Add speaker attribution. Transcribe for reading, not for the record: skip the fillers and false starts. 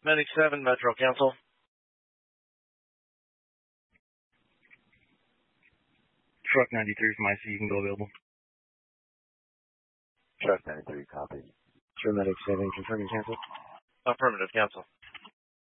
Speaker 1: Medic 7, Metro, cancel.
Speaker 2: Truck 93 from IC, you can go available.
Speaker 3: Truck 93, copy.
Speaker 4: Sure, Medic 7, confirming cancel.
Speaker 1: Affirmative, cancel.